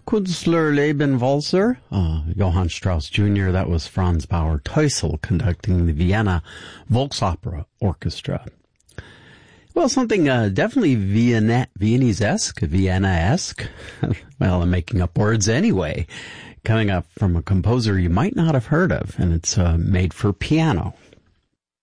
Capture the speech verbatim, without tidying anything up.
Künstlerleben Walzer, uh, Johann Strauss Junior That was Franz Bauer Teusel conducting the Vienna Volksopera Orchestra. Well, something uh, definitely Vienna, Viennese-esque, Vienna-esque. Well, I'm making up words anyway. Coming up from a composer you might not have heard of, and it's uh, made for piano.